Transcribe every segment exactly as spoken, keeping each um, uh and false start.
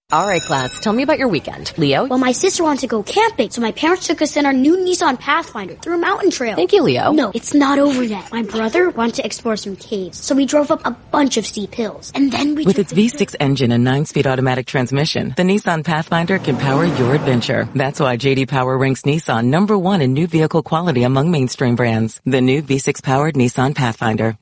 All right, class, tell me about your weekend. Leo? Well, my sister wanted to go camping, so my parents took us in our new Nissan Pathfinder through a mountain trail. Thank you, Leo. No, it's not over yet. My brother wanted to explore some caves, so we drove up a bunch of steep hills. And then we With its V six engine and nine-speed automatic transmission, the Nissan Pathfinder can power your adventure. That's why J D Power ranks Nissan number one in new vehicle quality among mainstream brands. The new V six-powered Nissan Pathfinder.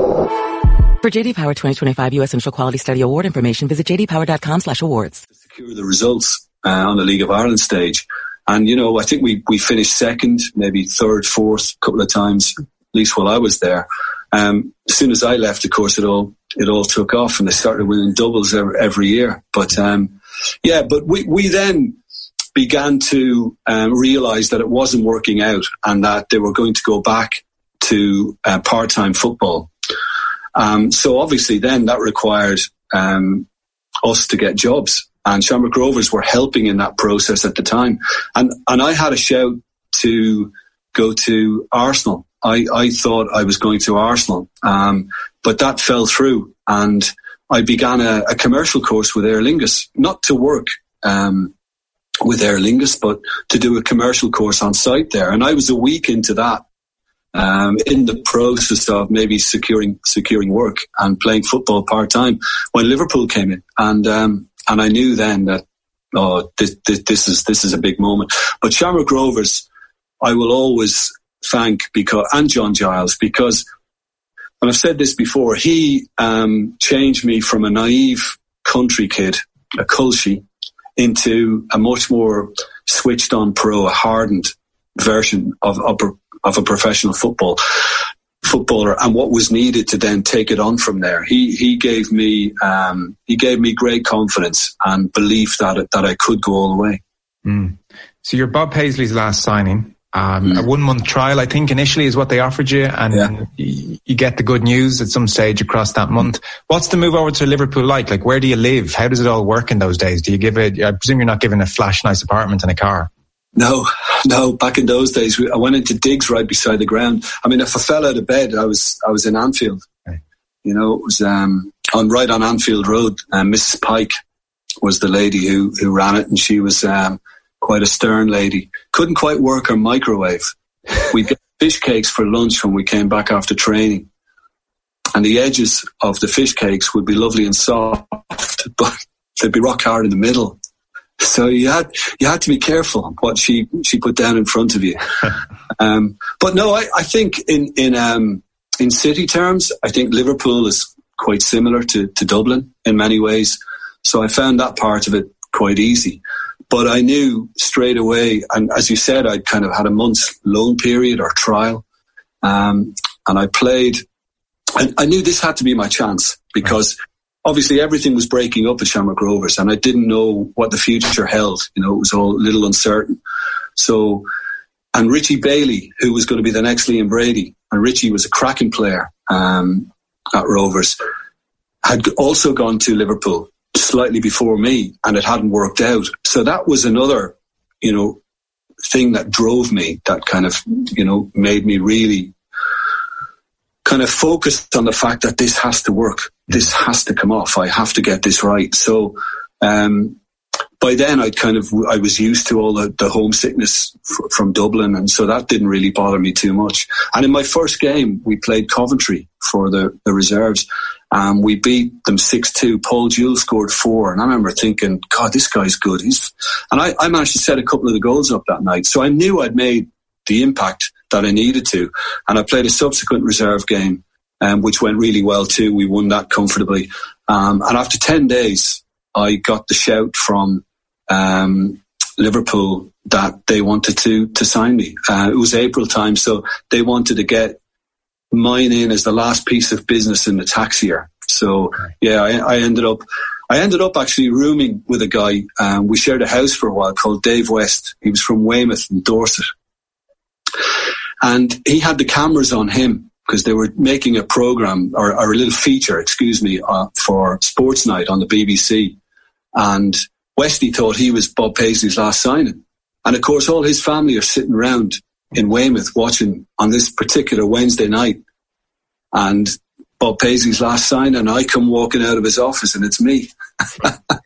For J D Power twenty twenty-five U S Initial Quality Study Award information, visit j d power dot com slash awards. Secure the results uh, on the League of Ireland stage. And, you know, I think we, we finished second, maybe third, fourth, a couple of times, at least while I was there. Um, as soon as I left, of course, it all it all took off and they started winning doubles every, every year. But, um, yeah, but we, we then began to um, realise that it wasn't working out and that they were going to go back to uh, part-time football. Um, so obviously then that required um, us to get jobs, and Shamrock Rovers were helping in that process at the time. And and I had a shout to go to Arsenal. I, I thought I was going to Arsenal, um, but that fell through, and I began a, a commercial course with Aer Lingus, not to work um, with Aer Lingus, but to do a commercial course on site there. And I was a week into that. Um, in the process of maybe securing securing work and playing football part-time when Liverpool came in. And um, and I knew then that, oh, this, this, this is this is a big moment. But Shamrock Rovers, I will always thank, because, and John Giles, because, and I've said this before, he um, changed me from a naive country kid, a culshie, into a much more switched-on pro, a hardened version of, of of a professional football footballer, and what was needed to then take it on from there. He he gave me um, he gave me great confidence and belief that it, that I could go all the way. Mm. So you're Bob Paisley's last signing. Um, mm. A one month trial, I think, initially is what they offered you, and yeah. you, you get the good news at some stage across that month. What's the move over to Liverpool like? Like, where do you live? How does it all work in those days? Do you give it? I presume you're not given a flash nice apartment and a car. No, no. Back in those days, I went into digs right beside the ground. I mean, if I fell out of bed, I was I was in Anfield. Okay. You know, it was um, on right on Anfield Road. Um, Missus Pike was the lady who who ran it, and she was um, quite a stern lady. Couldn't quite work her microwave. We'd get fish cakes for lunch when we came back after training, and the edges of the fish cakes would be lovely and soft, but they'd be rock hard in the middle. So you had you had to be careful what she, she put down in front of you. um, but no, I, I think in in um, in city terms, I think Liverpool is quite similar to, to Dublin in many ways. So I found that part of it quite easy. But I knew straight away, and as you said, I'd kind of had a month's loan period or trial, um, and I played. And I knew this had to be my chance, because right. Obviously, everything was breaking up at Shamrock Rovers, and I didn't know what the future held. You know, it was all a little uncertain. So, and Richie Bailey, who was going to be the next Liam Brady, and Richie was a cracking player um, at Rovers, had also gone to Liverpool slightly before me, and it hadn't worked out. So that was another, you know, thing that drove me, that kind of, you know, made me really kind of focused on the fact that this has to work. This has to come off. I have to get this right. So um, by then I kind of, I was used to all the, the homesickness f- from Dublin. And so that didn't really bother me too much. And in my first game, we played Coventry for the, the reserves. Um, we beat them six two. Paul Jewell scored four. And I remember thinking, God, this guy's good. He's, and I, I managed to set a couple of the goals up that night. So I knew I'd made the impact that I needed to. And I played a subsequent reserve game, um, which went really well too. We won that comfortably. Um, and after ten days, I got the shout from um, Liverpool that they wanted to to sign me. Uh, it was April time, so they wanted to get mine in as the last piece of business in the tax year. So yeah, I, I ended up I ended up actually rooming with a guy. Um, we shared a house for a while called Dave West. He was from Weymouth in Dorset. And he had the cameras on him because they were making a program or, or a little feature, excuse me, uh, for Sports Night on the B B C. And Westy thought he was Bob Paisley's last signing. And of course, all his family are sitting around in Weymouth watching on this particular Wednesday night. And Bob Paisley's last signing, and I come walking out of his office and it's me.